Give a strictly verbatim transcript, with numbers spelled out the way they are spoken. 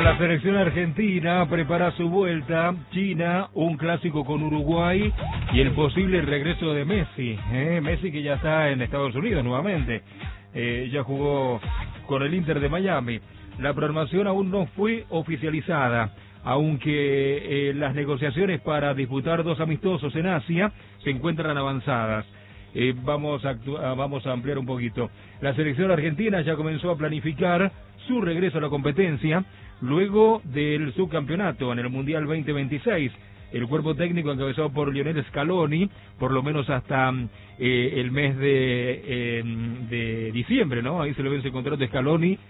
la selección argentina prepara su vuelta. China, un clásico con Uruguay y el posible regreso de Messi. ¿eh? Messi que ya está en Estados Unidos nuevamente. Eh, ya jugó con el Inter de Miami. La programación aún no fue oficializada, aunque eh, las negociaciones para disputar dos amistosos en Asia se encuentran avanzadas. Eh, vamos, a vamos a ampliar un poquito. La selección argentina ya comenzó a planificar su regreso a la competencia luego del subcampeonato en el Mundial veinte veintiséis. El cuerpo técnico encabezado por Lionel Scaloni, por lo menos hasta eh, el mes de, eh, de diciembre, ¿no? Ahí se le vence el contrato de Scaloni.